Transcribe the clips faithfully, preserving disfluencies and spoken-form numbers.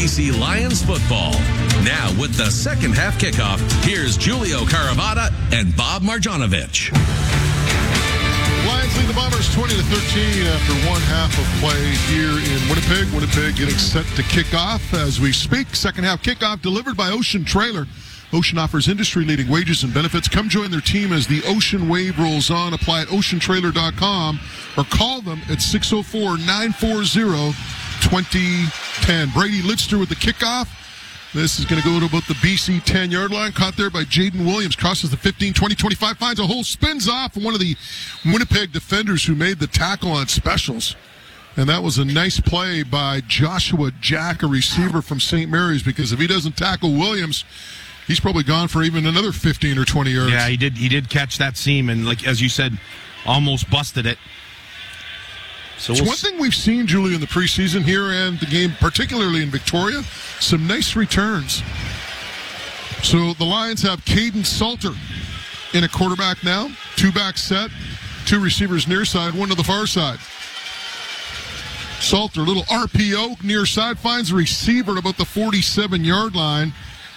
B C Lions football. Now with the second half kickoff, here's Julio Caravata and Bob Marjanovic. Lions lead the Bombers twenty to thirteen after one half of play here in Winnipeg. Winnipeg getting set to kick off as we speak. Second half kickoff delivered by Ocean Trailer. Ocean offers industry-leading wages and benefits. Come join their team as the Ocean Wave rolls on. Apply at ocean trailer dot com or call them at six oh four, nine four zero, two oh one oh. Brady Lidster with the kickoff. This is going to go to about the B C ten-yard line. Caught there by Jaden Williams. Crosses the fifteen, twenty, twenty-five. Finds a hole. Spins off one of the Winnipeg defenders who made the tackle on specials. And that was a nice play by Joshua Jack, a receiver from Saint Mary's, because if he doesn't tackle Williams, he's probably gone for even another fifteen or twenty yards. Yeah, he did. He did catch that seam, and like as you said, almost busted it. So it's we'll one thing we've seen, Julie, in the preseason here and the game, particularly in Victoria, some nice returns. So the Lions have Caden Salter in a quarterback now, two back set, two receivers near side, one to the far side. Salter, little R P O near side, finds a receiver at about the forty-seven-yard line.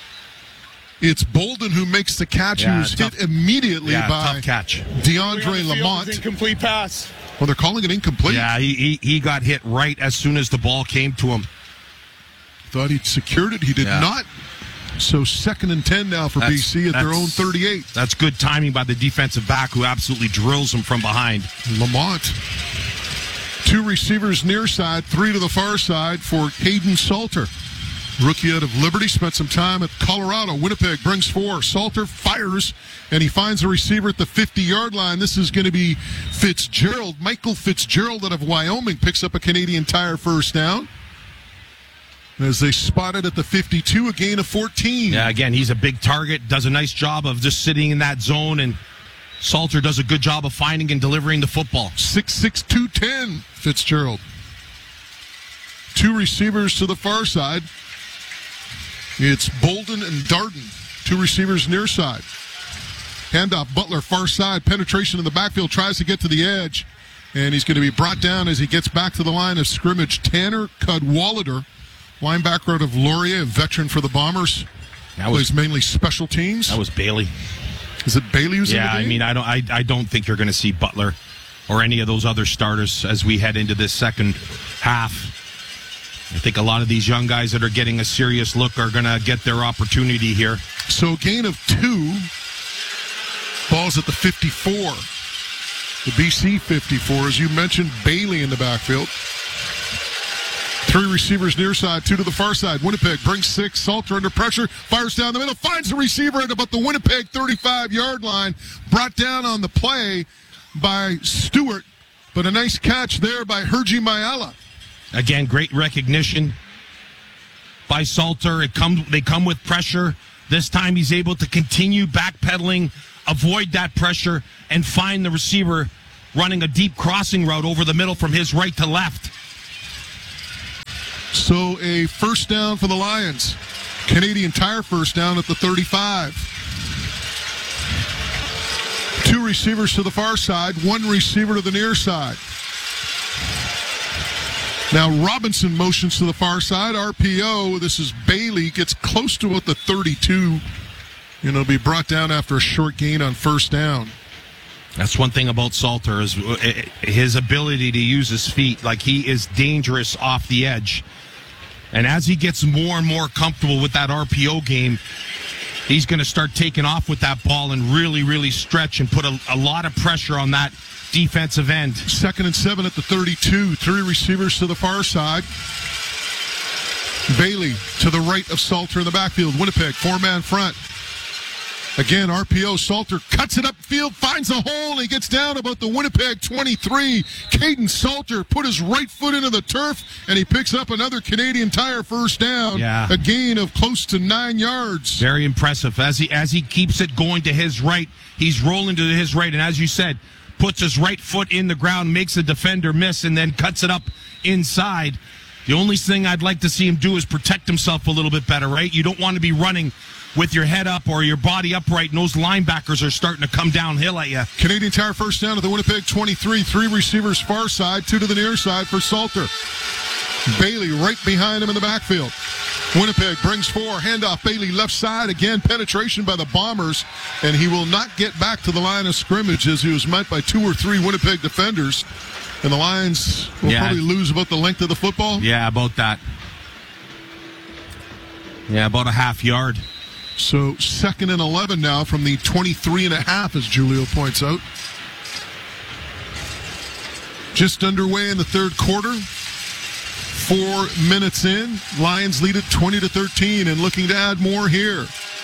It's Bolden who makes the catch, yeah, who's tough, hit immediately yeah, by tough catch. DeAndre Lamont. Incomplete pass. Well, they're calling it incomplete. Yeah, he, he he got hit right as soon as the ball came to him. Thought he'd secured it. He did yeah. not. So second and ten now for that's, B C at their own thirty-eight. That's good timing by the defensive back who absolutely drills him from behind. Lamont. Two receivers near side, three to the far side for Caden Salter. Rookie out of Liberty, spent some time at Colorado. Winnipeg brings four. Salter fires, and he finds a receiver at the fifty-yard line. This is going to be Fitzgerald. Michael Fitzgerald out of Wyoming picks up a Canadian Tire first down. As they spot it at the fifty-two, a gain of fourteen. Yeah, again, he's a big target, does a nice job of just sitting in that zone, and Salter does a good job of finding and delivering the football. six six, two ten, Fitzgerald. Two receivers to the far side. It's Bolden and Darden, two receivers near side. Handoff, Butler, far side, penetration in the backfield, tries to get to the edge, and he's going to be brought down as he gets back to the line of scrimmage. Tanner Cadwallader, linebacker out of Laurier, a veteran for the Bombers. That was plays mainly special teams. That was Bailey. Is it Bailey who's yeah, in the game? I mean, I don't, I, I don't think you're going to see Butler or any of those other starters as we head into this second half. I think a lot of these young guys that are getting a serious look are going to get their opportunity here. So gain of two. Ball's at the fifty-four. The B C fifty-four. As you mentioned, Bailey in the backfield. Three receivers near side, two to the far side. Winnipeg brings six. Salter under pressure. Fires down the middle. Finds the receiver at about the Winnipeg thirty-five-yard line. Brought down on the play by Stewart. But a nice catch there by Hergy Mayala. Again, great recognition by Salter. It come, they come with pressure. This time he's able to continue backpedaling, avoid that pressure, and find the receiver running a deep crossing route over the middle from his right to left. So a first down for the Lions. Canadian Tire first down at the thirty-five. Two receivers to the far side, one receiver to the near side. Now Robinson motions to the far side. R P O, this is Bailey, gets close to at the thirty-two. And it'll be brought down after a short gain on first down. That's one thing about Salter is his ability to use his feet. Like, he is dangerous off the edge. And as he gets more and more comfortable with that R P O game, he's going to start taking off with that ball and really, really stretch and put a, a lot of pressure on that defensive end. Second and seven at the thirty-two. Three receivers to the far side. Bailey to the right of Salter in the backfield. Winnipeg, four-man front. Again, R P O. Salter cuts it upfield, finds a hole. He gets down about the Winnipeg twenty-three. Caden Salter put his right foot into the turf, and he picks up another Canadian Tire first down. Yeah. A gain of close to nine yards. Very impressive. As he as he keeps it going to his right, he's rolling to his right, and as you said, puts his right foot in the ground, makes the defender miss, and then cuts it up inside. The only thing I'd like to see him do is protect himself a little bit better, right? You don't want to be running with your head up or your body upright, and those linebackers are starting to come downhill at you. Canadian Tire first down at the Winnipeg twenty-three. Three receivers far side, two to the near side for Salter. Bailey right behind him in the backfield. Winnipeg brings four. Handoff Bailey left side. Again, penetration by the Bombers. And he will not get back to the line of scrimmage as he was met by two or three Winnipeg defenders. And the Lions will yeah. probably lose about the length of the football. Yeah, about that. Yeah, about a half yard. So second and eleven now from the twenty-three and a half, as Julio points out. Just underway in the third quarter. Four minutes in. Lions lead it twenty to thirteen and looking to add more here.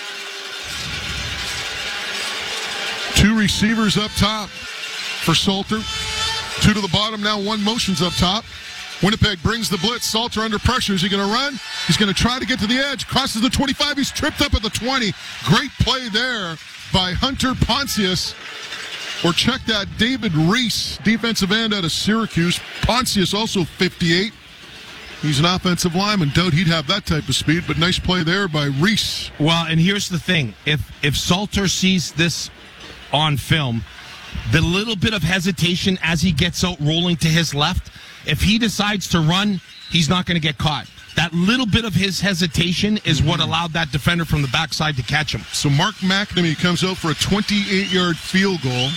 Two receivers up top for Salter. Two to the bottom now. One motion's up top. Winnipeg brings the blitz. Salter under pressure. Is he going to run? He's going to try to get to the edge. Crosses the twenty-five. He's tripped up at the twenty. Great play there by Hunter Pontius. Or check that, David Reese, defensive end out of Syracuse. Pontius also fifty-eight. He's an offensive lineman. Doubt he'd have that type of speed, but nice play there by Reese. Well, and here's the thing. If if Salter sees this on film, the little bit of hesitation as he gets out rolling to his left, if he decides to run, he's not going to get caught. That little bit of his hesitation is what allowed that defender from the backside to catch him. So Mark McNamee comes out for a twenty-eight-yard field goal.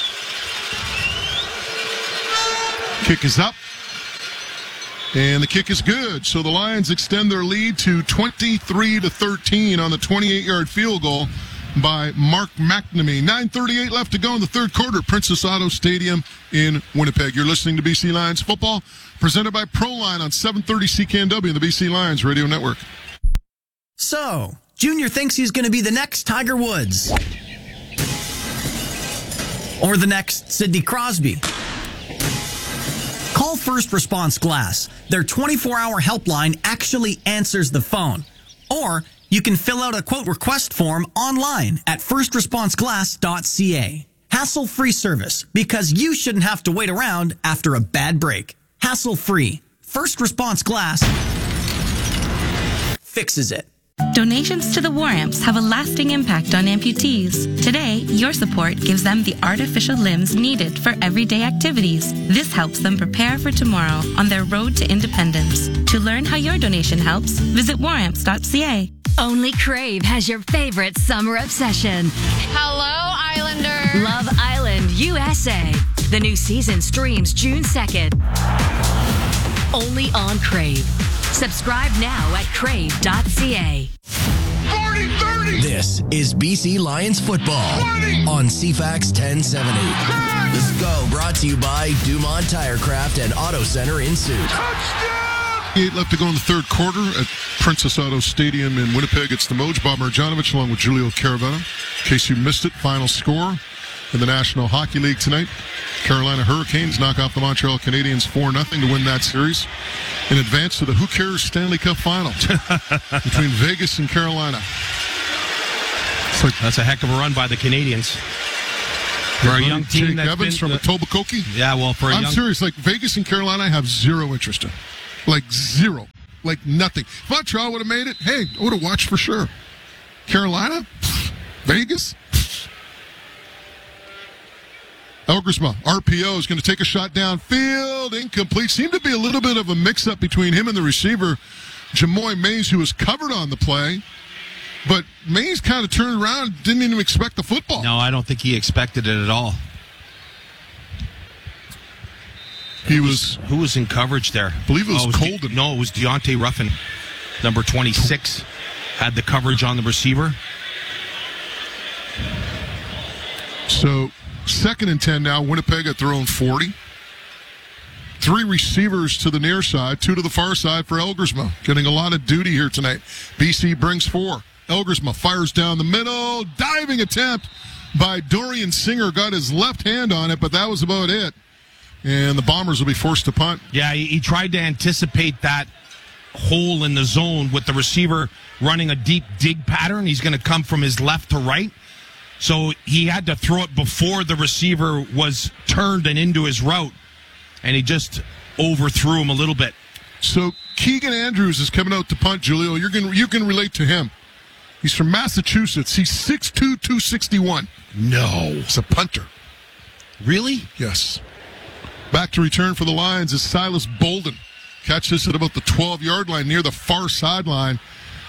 Kick is up. And the kick is good. So the Lions extend their lead to twenty-three to thirteen on the twenty-eight-yard field goal by Mark McNamee. nine thirty-eight left to go in the third quarter at Princess Auto Stadium in Winnipeg. You're listening to B C Lions football, presented by Proline on seven thirty C K N W and the B C Lions Radio Network. So, Junior thinks he's going to be the next Tiger Woods. Or the next Sidney Crosby. Call First Response Glass. Their twenty-four hour helpline actually answers the phone. Or you can fill out a quote request form online at first response glass dot c a. Hassle-free service, because you shouldn't have to wait around after a bad break. Hassle-free. First Response Glass fixes it. Donations to the War Amps have a lasting impact on amputees. Today, your support gives them the artificial limbs needed for everyday activities. This helps them prepare for tomorrow on their road to independence. To learn how your donation helps, visit war amps dot c a. Only Crave has your favorite summer obsession. Hello, Islander. Love Island, U S A. The new season streams June second. Only on Crave. Subscribe now at crave dot c a. forty thirty This is B C Lions football twenty on C FAX ten seventy. Let's go. Brought to you by Dumont Tirecraft and Auto Center in Suit. Eight left to go in the third quarter at Princess Auto Stadium in Winnipeg. It's the Moj, Bob Marjanovic, along with Julio Caravetta. In case you missed it, final score in the National Hockey League tonight. Carolina Hurricanes knock off the Montreal Canadiens four nothing to win that series in advance to the Who Cares Stanley Cup Final between Vegas and Carolina. It's like, that's a heck of a run by the Canadiens. For a young team Jake that's Evans been, from Etobicoke. Yeah, well, for a I'm young... serious. Like, Vegas and Carolina I have zero interest in. Like, zero. Like, nothing. If Montreal would have made it, hey, I would have watched for sure. Carolina? Pfft. Vegas? Pfft. Elgersma, R P O, is going to take a shot downfield. Incomplete. Seemed to be a little bit of a mix-up between him and the receiver, Jamoy Mays, who was covered on the play. But Mays kind of turned around, didn't even expect the football. No, I don't think he expected it at all. He was... Who was in coverage there? I believe it was, oh, it was Colden. De- no, it was Deontay Ruffin, number twenty-six, had the coverage on the receiver. So, second and ten now. Winnipeg at their own forty. Three receivers to the near side, two to the far side for Elgersma. Getting a lot of duty here tonight. B C brings four. Elgersma fires down the middle. Diving attempt by Dorian Singer. Got his left hand on it, but that was about it. And the Bombers will be forced to punt. Yeah, he, he tried to anticipate that hole in the zone with the receiver running a deep dig pattern. He's going to come from his left to right. So he had to throw it before the receiver was turned and into his route. And he just overthrew him a little bit. So Keegan Andrews is coming out to punt, Julio. You're gonna, you can relate to him. He's from Massachusetts. He's six two, two sixty-one. No. He's a punter. Really? Yes. Back to return for the Lions is Silas Bolden. Catch this at about the twelve-yard line near the far sideline.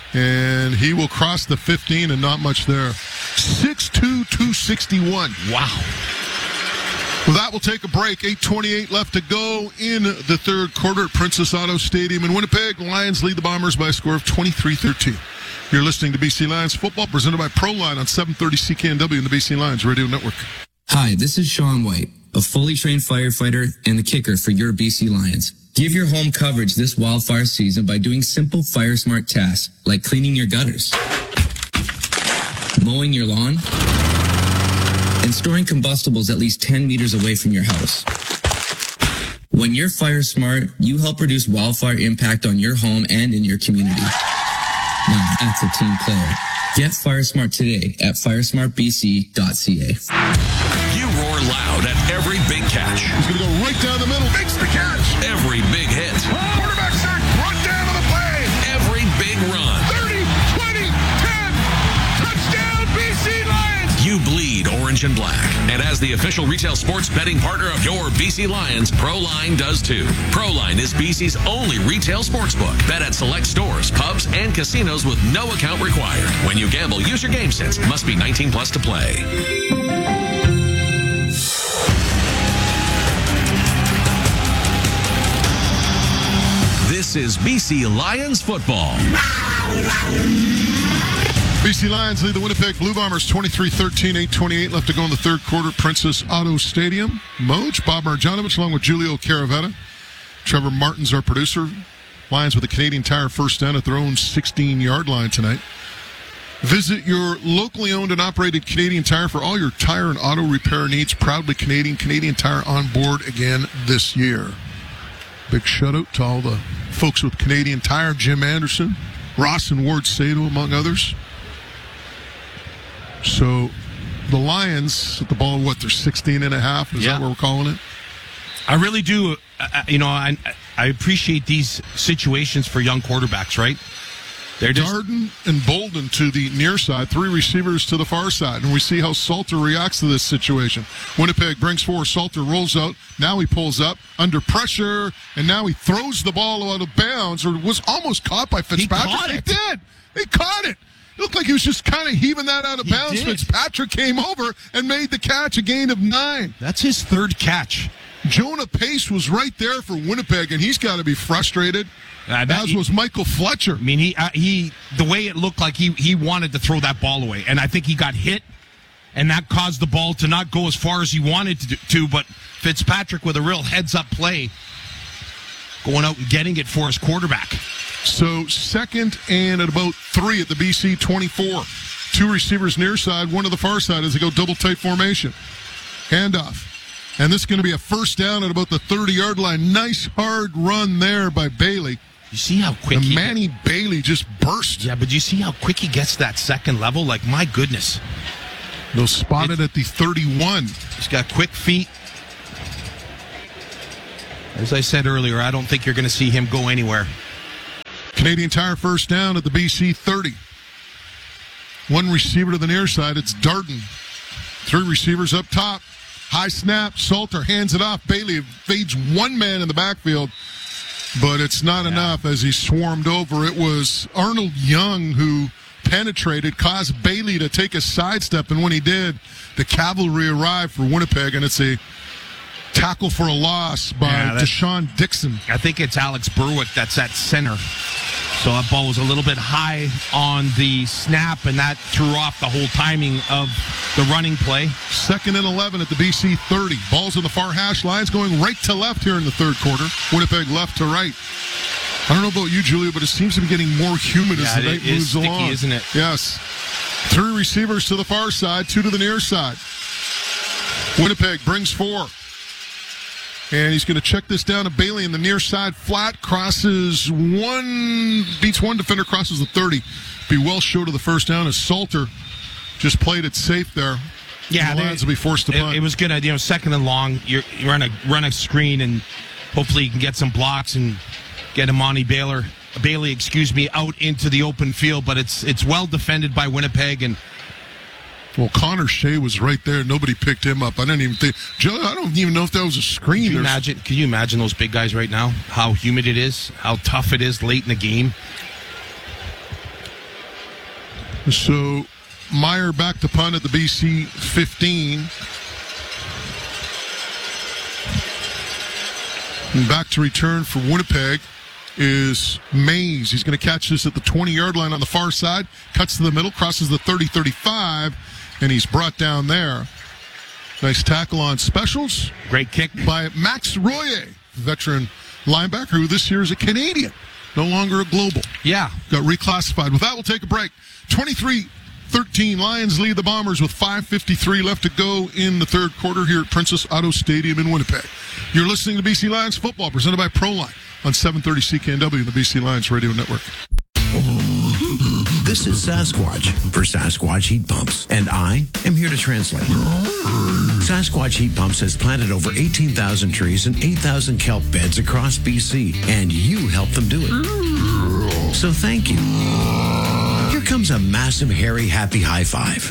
And he will cross the fifteen and not much there. six two, two sixty-one. Wow. Well, that will take a break. eight twenty-eight left to go in the third quarter at Princess Auto Stadium in Winnipeg. Lions lead the Bombers by a score of twenty-three thirteen. You're listening to B C Lions football presented by ProLine on seven thirty C K N W and the B C Lions Radio Network. Hi, this is Sean White, a fully trained firefighter and the kicker for your B C Lions. Give your home coverage this wildfire season by doing simple fire smart tasks like cleaning your gutters, mowing your lawn, and storing combustibles at least ten meters away from your house. When you're fire smart, you help reduce wildfire impact on your home and in your community. Now, that's a team player. Get Fire Smart today at fire smart b c dot c a. You roar loud at every big catch. He's going to go right down the middle. Makes the catch. Every big hit. Quarterback sack. Run down on the play. Every big run. thirty, twenty, ten. Touchdown, B C Lions. You bleed orange and black. And as the official retail sports betting partner of your B C Lions, ProLine does too. ProLine is B C's only retail sportsbook. Bet at select stores, pubs, and casinos with no account required. When you gamble, use your game sense. Must be nineteen plus to play. This is B C Lions football. B C Lions lead the Winnipeg Blue Bombers twenty-three thirteen, eight twenty-eight left to go in the third quarter at Princess Auto Stadium. Moj, Bob Marjanovic, along with Julio Caravetta. Trevor Martin's our producer. Lions with a Canadian Tire first down at their own sixteen-yard line tonight. Visit your locally owned and operated Canadian Tire for all your tire and auto repair needs. Proudly Canadian. Canadian Tire on board again this year. Big shout-out to all the folks with Canadian Tire, Jim Anderson, Ross and Ward Sato, among others. So the Lions at the ball, what, they're sixteen and a half? Is yeah. that what we're calling it? I really do. Uh, you know, I, I appreciate these situations for young quarterbacks, right? They're just... Darden and Bolden to the near side, three receivers to the far side, and we see how Salter reacts to this situation. Winnipeg brings forward, Salter rolls out, now he pulls up, under pressure, and now he throws the ball out of bounds, or was almost caught by Fitzpatrick. He caught it. He did. He caught it. It looked like he was just kind of heaving that out of He bounds. did. Fitzpatrick came over and made the catch, a gain of nine. That's his third catch. Jonah Pace was right there for Winnipeg, and he's got to be frustrated. Uh, that, as was Michael Fletcher. I mean, he uh, he the way it looked like he he wanted to throw that ball away, and I think he got hit, and that caused the ball to not go as far as he wanted to. to but Fitzpatrick with a real heads-up play, going out and getting it for his quarterback. So second and at about three at the B C twenty-four. Two receivers near side, one to the far side as they go double tight formation. Handoff. And this is going to be a first down at about the thirty-yard line. Nice hard run there by Bailey. You see how quick and he Manny get... Bailey just burst. Yeah, but you see how quick he gets to that second level? Like, my goodness. They'll spot it at the thirty-one. He's got quick feet. As I said earlier, I don't think you're going to see him go anywhere. Canadian Tire first down at the B C thirty. One receiver to the near side. It's Darden. Three receivers up top. High snap. Salter hands it off. Bailey evades one man in the backfield, but it's not yeah. enough as he swarmed over. It was Arnold Young who penetrated, caused Bailey to take a sidestep, and when he did, the cavalry arrived for Winnipeg, and it's a tackle for a loss by yeah, Deshaun Dixon. I think it's Alex Berwick that's at center. So that ball was a little bit high on the snap, and that threw off the whole timing of the running play. Second and eleven at the B C thirty. Ball's on the far hash. Lions going right to left here in the third quarter. Winnipeg left to right. I don't know about you, Julia, but it seems to be getting more humid yeah, as the night moves sticky, along. Isn't it? Yes. Three receivers to the far side, two to the near side. Winnipeg brings four. And he's going to check this down to Bailey in the near side. Flat crosses one, beats one defender, crosses the thirty. Be well short of the first down as Salter just played it safe there. Yeah, the Lions will be forced to punt. It, it was good. You know, second and long, you're, you're on a run a screen, and hopefully you can get some blocks and get Imani Baylor, Bailey, excuse me, out into the open field. But it's it's well defended by Winnipeg, and well, Connor Shea was right there. Nobody picked him up. I didn't even think. Joe, I don't even know if that was a screen. Can you imagine? Can you imagine those big guys right now? How humid it is. How tough it is late in the game. So Meyer back to punt at the B C fifteen. And back to return for Winnipeg is Mays. He's going to catch this at the twenty-yard line on the far side, cuts to the middle, crosses the thirty thirty-five, and he's brought down there. Nice tackle on specials. Great kick by Max Royer, veteran linebacker who this year is a Canadian, no longer a global. Yeah. Got reclassified. With that, we'll take a break. twenty-three thirteen, Lions lead the Bombers with five fifty-three left to go in the third quarter here at Princess Auto Stadium in Winnipeg. You're listening to B C Lions football presented by Proline on seven thirty C K N W and the B C Lions Radio Network. This is Sasquatch for Sasquatch Heat Pumps, and I am here to translate. Sasquatch Heat Pumps has planted over eighteen thousand trees and eight thousand kelp beds across B C, and you helped them do it. So thank you. Here comes a massive, hairy, happy high five.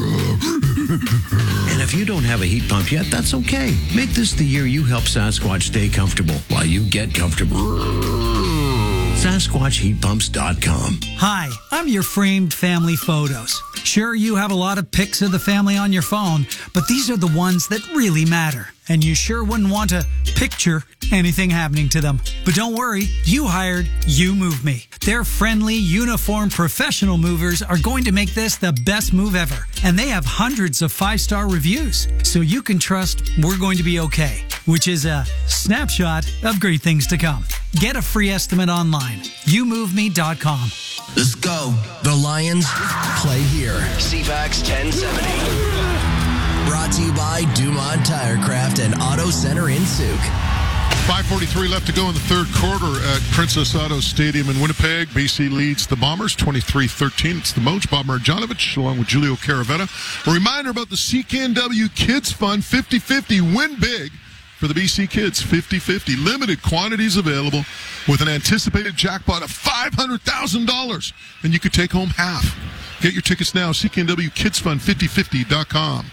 And if you don't have a heat pump yet, that's okay. Make this the year you help Sasquatch stay comfortable while you get comfortable. Sasquatch Heat Pumps dot com. Hi, I'm your framed family photos. Sure, you have a lot of pics of the family on your phone, but these are the ones that really matter. And you sure wouldn't want to picture anything happening to them. But don't worry, you hired You Move Me. Their friendly, uniformed, professional movers are going to make this the best move ever. And they have hundreds of five-star reviews, so you can trust we're going to be okay, which is a snapshot of great things to come. Get a free estimate online. You Move Me dot com. Let's go. The Lions play here. C FAX ten seventy. Brought to you by Dumont Tirecraft and Auto Center in Souk. five forty-three left to go in the third quarter at Princess Auto Stadium in Winnipeg. B C leads the Bombers twenty-three thirteen. It's the Moj, Bob Marjanovic, along with Julio Caravetta. A reminder about the C K N W Kids Fund fifty fifty. Win big for the B C Kids fifty fifty. Limited quantities available with an anticipated jackpot of five hundred thousand dollars. And you could take home half. Get your tickets now, C K N W Kids Fund fifty fifty dot com.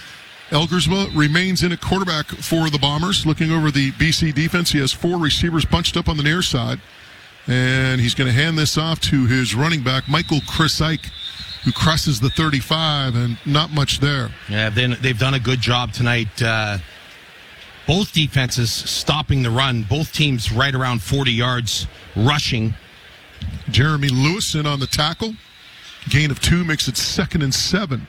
Elgersma remains in at quarterback for the Bombers. Looking over the B C defense, he has four receivers bunched up on the near side. And he's going to hand this off to his running back, Michael Chris Ike, who crosses the thirty-five, and not much there. Yeah, they've done a good job tonight. Uh, both defenses stopping the run. Both teams right around forty yards rushing. Jeremy Lewis in on the tackle. Gain of two makes it second and seven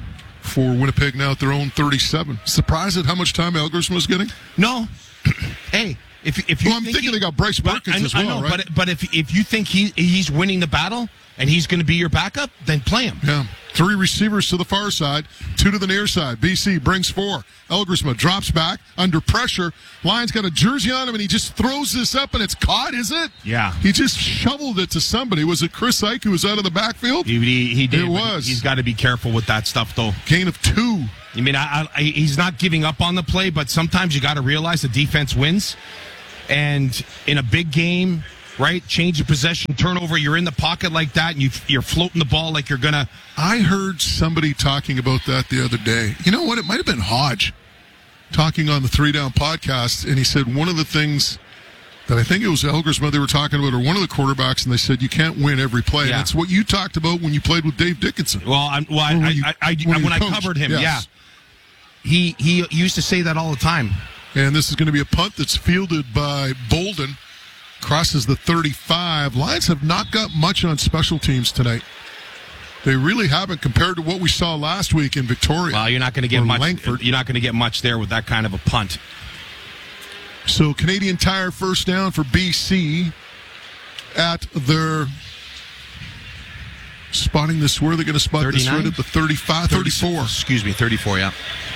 for Winnipeg now at their own thirty-seven. Surprised at how much time Elgersma was getting? No. Hey, if if you well, I'm think thinking he, they got Bryce Perkins I, as well, I know, right? But but if if you think he he's winning the battle and he's going to be your backup, then play him. Yeah. Three receivers to the far side, two to the near side. B C brings four. Elgersma drops back under pressure. Lions got a jersey on him, and he just throws this up, and it's caught, is it? Yeah. He just shoveled it to somebody. Was it Chris Ike who was out of the backfield? He, he, he did. It was. He's got to be careful with that stuff, though. Gain of two. I mean, I, I, he's not giving up on the play, but sometimes you got to realize the defense wins. And in a big game, right, change of possession, turnover, you're in the pocket like that, and you, you're floating the ball like you're going to. I heard somebody talking about that the other day. You know what? It might have been Hodge talking on the Three Down podcast, and he said one of the things that I think it was Elgersma they were talking about, or one of the quarterbacks, and they said you can't win every play. Yeah. And it's what you talked about when you played with Dave Dickinson. Well, I'm, well I, when you, I, I, when, when I coached. covered him, yes. yeah. He, he used to say that all the time. And this is going to be a punt that's fielded by Bolden. Crosses the thirty-five. Lions have not got much on special teams tonight. They really haven't compared to what we saw last week in Victoria. Well, you're not going to get much. Langford. You're not going to get much there with that kind of a punt. So Canadian Tire first down for B C at their spotting this. Where are they going to spot this right at the thirty-five, thirty-four? Excuse me, thirty-four. Yeah.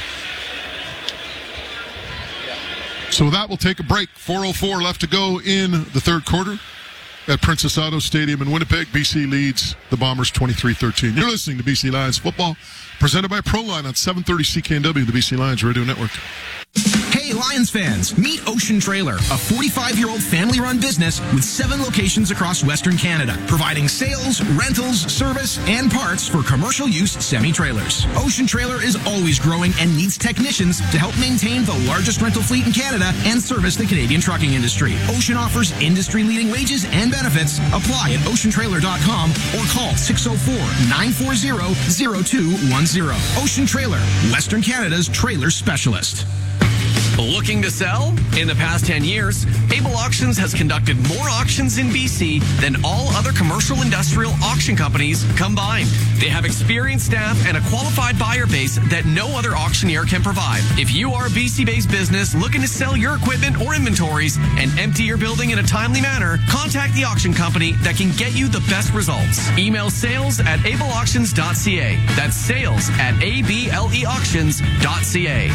So that will take a break. four oh four left to go in the third quarter at Princess Auto Stadium in Winnipeg. B C leads the Bombers twenty-three thirteen. You're listening to B C Lions football, presented by Proline on seven thirty C K N W, the B C Lions Radio Network. Hey, Lions fans, meet Ocean Trailer, a forty-five-year-old family-run business with seven locations across Western Canada, providing sales, rentals, service, and parts for commercial use semi-trailers. Ocean Trailer is always growing and needs technicians to help maintain the largest rental fleet in Canada and service the Canadian trucking industry. Ocean offers industry-leading wages and benefits. Apply at ocean trailer dot com or call six oh four, nine four zero, zero two one zero. Ocean Trailer, Western Canada's trailer specialist. Looking to sell? In the past ten years, Able Auctions has conducted more auctions in B C than all other commercial industrial auction companies combined. They have experienced staff and a qualified buyer base that no other auctioneer can provide. If you are a B C-based business looking to sell your equipment or inventories and empty your building in a timely manner, contact the auction company that can get you the best results. Email sales at able auctions dot c a. That's sales at a b l e auctions dot c a.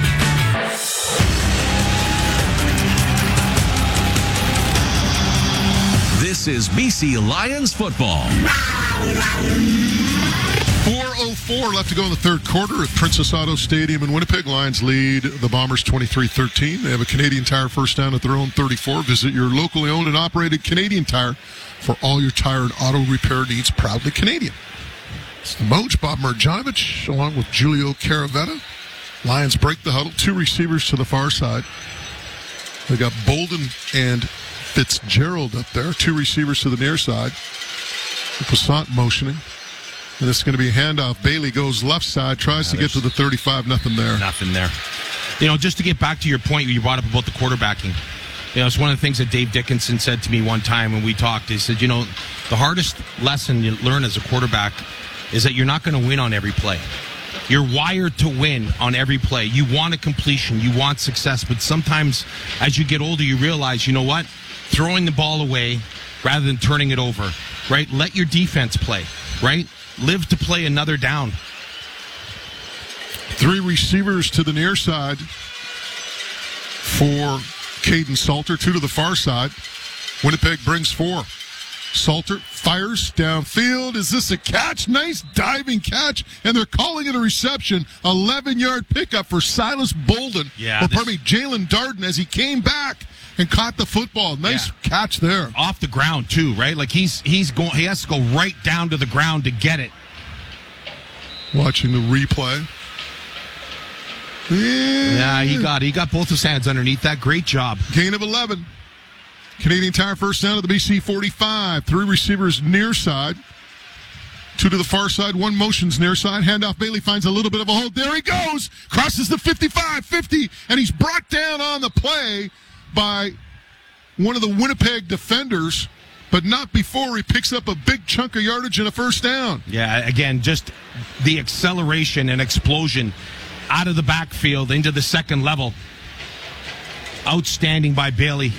This is B C Lions football. four oh four left to go in the third quarter at Princess Auto Stadium in Winnipeg. Lions lead the Bombers twenty-three thirteen. They have a Canadian Tire first down at their own thirty-four. Visit your locally owned and operated Canadian Tire for all your tire and auto repair needs. Proudly Canadian. It's the Moj, Bob Marjanovic, along with Julio Caravetta. Lions break the huddle. Two receivers to the far side. They got Bolden and Fitzgerald up there. Two receivers to the near side. Passant motioning. And this is going to be a handoff. Bailey goes left side, tries yeah, to get to the thirty-five. Nothing there. Nothing there. You know, just to get back to your point you brought up about the quarterbacking. You know, it's one of the things that Dave Dickinson said to me one time when we talked. He said, you know, the hardest lesson you learn as a quarterback is that you're not going to win on every play. You're wired to win on every play. You want a completion. You want success. But sometimes as you get older, you realize, you know what? Throwing the ball away rather than turning it over, right? Let your defense play, right? Live to play another down. Three receivers to the near side for Caden Salter. Two to the far side. Winnipeg brings four. Salter fires downfield. Is this a catch? Nice diving catch. And they're calling it a reception. eleven-yard pickup for Silas Bolden. Yeah. Or pardon me, Jalen Darden as he came back and caught the football. Nice yeah. catch there. Off the ground, too, right? Like he's he's going. He has to go right down to the ground to get it. Watching the replay. Yeah, yeah he got he got both his hands underneath that. Great job. Gain of eleven. Canadian Tire first down at the B C forty-five. Three receivers near side. Two to the far side. One motions near side. Handoff. Bailey finds a little bit of a hole. There he goes. Crosses the fifty-five, fifty. And he's brought down on the play by one of the Winnipeg defenders, but not before he picks up a big chunk of yardage and a first down. Yeah, again, just the acceleration and explosion out of the backfield into the second level. Outstanding by Bailey.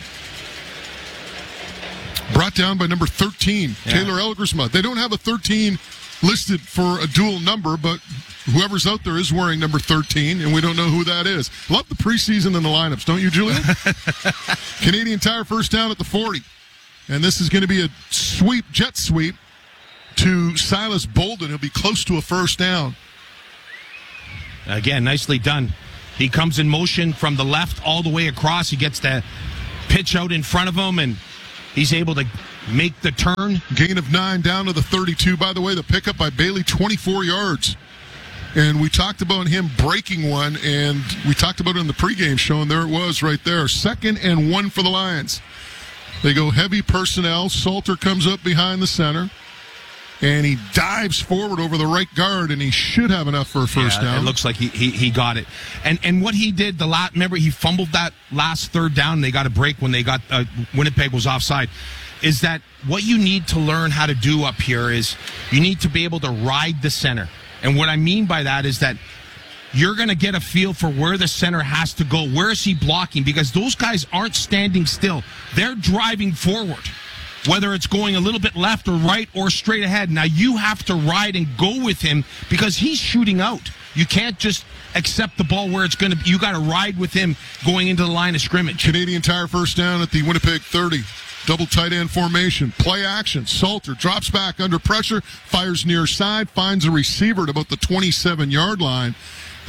Brought down by number thirteen, yeah. Taylor Elgersma. They don't have a thirteen listed for a dual number, but whoever's out there is wearing number thirteen, and we don't know who that is. Love the preseason and the lineups, don't you, Julian? Canadian Tire first down at the forty. And this is going to be a sweep, jet sweep to Silas Bolden. He'll be close to a first down. Again, nicely done. He comes in motion from the left all the way across. He gets the pitch out in front of him, and he's able to make the turn. Gain of nine down to the thirty-two. By the way, the pickup by Bailey, twenty-four yards. And we talked about him breaking one, and we talked about it in the pregame show, and there it was right there. Second and one for the Lions. They go heavy personnel. Salter comes up behind the center, and he dives forward over the right guard, and he should have enough for a first yeah, down. It looks like he, he he got it. And and what he did, the last, remember he fumbled that last third down. They got a break when they got, uh, Winnipeg was offside. Is that what you need to learn how to do up here is you need to be able to ride the center. And what I mean by that is that you're going to get a feel for where the center has to go. Where is he blocking? Because those guys aren't standing still. They're driving forward, whether it's going a little bit left or right or straight ahead. Now, you have to ride and go with him because he's shooting out. You can't just accept the ball where it's going to be. You got to ride with him going into the line of scrimmage. Canadian Tire first down at the Winnipeg thirty. Double tight end formation. Play action. Salter drops back under pressure, fires near side, finds a receiver at about the twenty-seven-yard line.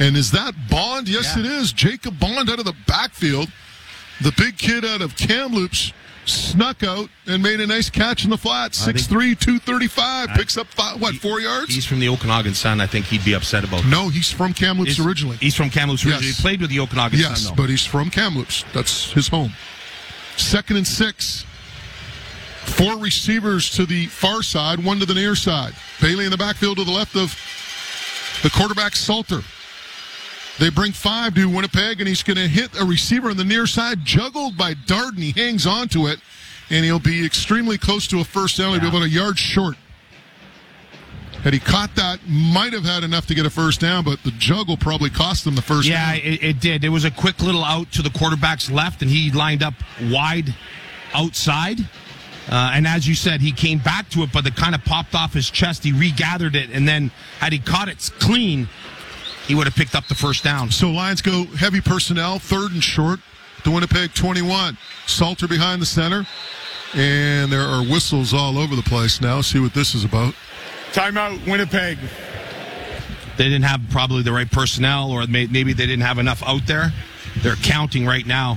And is that Bond? Yes, Yeah. it is. Jacob Bond out of the backfield. The big kid out of Kamloops snuck out and made a nice catch in the flat. six three, two thirty-five. Picks up, five, what, four yards? He's from the Okanagan Sun. I think he'd be upset about that. No, he's from Kamloops He's- originally. He's from Kamloops originally. Yes. He played with the Okanagan Yes, Sun, though. but he's from Kamloops. That's his home. Second and six. Four receivers to the far side, one to the near side. Bailey in the backfield to the left of the quarterback, Salter. They bring five to Winnipeg, and he's going to hit a receiver on the near side, juggled by Darden. He hangs on to it, and he'll be extremely close to a first down. He'll be about a yard short. Had he caught that, might have had enough to get a first down, but the juggle probably cost him the first yeah, down. Yeah, it, it did. It was a quick little out to the quarterback's left, and he lined up wide outside. Uh, and as you said, he came back to it, but it kind of popped off his chest. He regathered it, and then had he caught it clean, he would have picked up the first down. So Lions go heavy personnel, third and short, to Winnipeg twenty-one. Salter behind the center, and there are whistles all over the place now. See what this is about. Timeout, Winnipeg. They didn't have probably the right personnel, or may, maybe they didn't have enough out there. They're counting right now.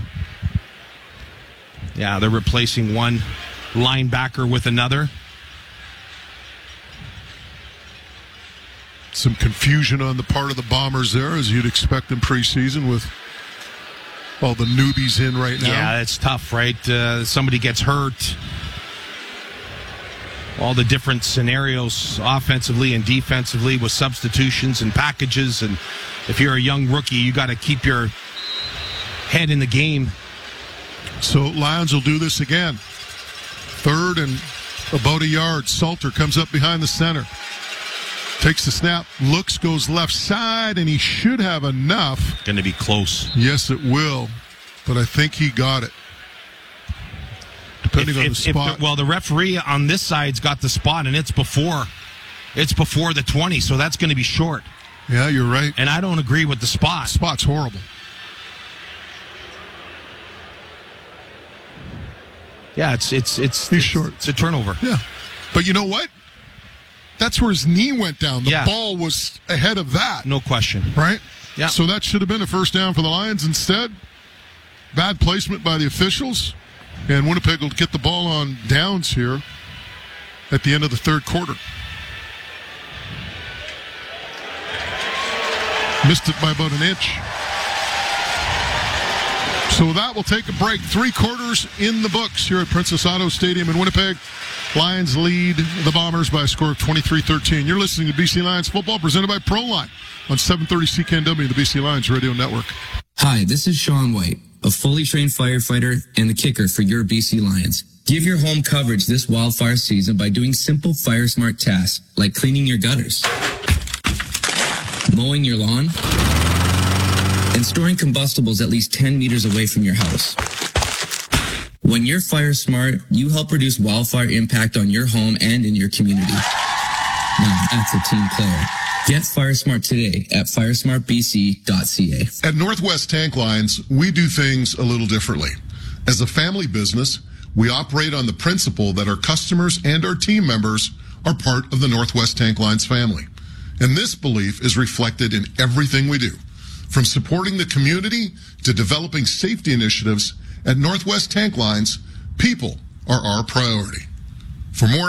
Yeah, they're replacing one linebacker with another. Some confusion on the part of the Bombers there, as you'd expect in preseason with all the newbies in right now. Yeah, it's tough, right? Uh, somebody gets hurt. All the different scenarios offensively and defensively with substitutions and packages. And if you're a young rookie, you got to keep your head in the game. So Lions will do this again. Third and about a yard. Salter comes up behind the center. Takes the snap, looks, goes left side, and he should have enough. Going to be close. Yes, it will. But I think he got it. Depending if, on if, the spot. If the, well, the referee on this side's got the spot, and it's before, it's before the twenty, so that's going to be short. Yeah, you're right. And I don't agree with the spot. Spot's horrible. Yeah, it's it's it's He's it's, short. It's a turnover. Yeah, but you know what? That's where his knee went down. The yeah. ball was ahead of that. No question. Right? Yeah. So that should have been a first down for the Lions. Instead, bad placement by the officials, and Winnipeg will get the ball on downs here at the end of the third quarter. Missed it by about an inch. So that will take a break. Three quarters in the books here at Princess Auto Stadium in Winnipeg. Lions lead the Bombers by a score of twenty-three thirteen. You're listening to B C Lions football presented by Proline on seven thirty C K N W, the B C Lions Radio Network. Hi, this is Sean White, a fully trained firefighter and the kicker for your B C Lions. Give your home coverage this wildfire season by doing simple fire smart tasks like cleaning your gutters, mowing your lawn, and storing combustibles at least ten meters away from your house. When you're fire smart, you help reduce wildfire impact on your home and in your community. Now, that's a team player. Get Fire Smart today at fire smart b c dot c a. At Northwest Tank Lines, we do things a little differently. As a family business, we operate on the principle that our customers and our team members are part of the Northwest Tank Lines family. And this belief is reflected in everything we do. From supporting the community to developing safety initiatives, at Northwest Tank Lines, people are our priority. For more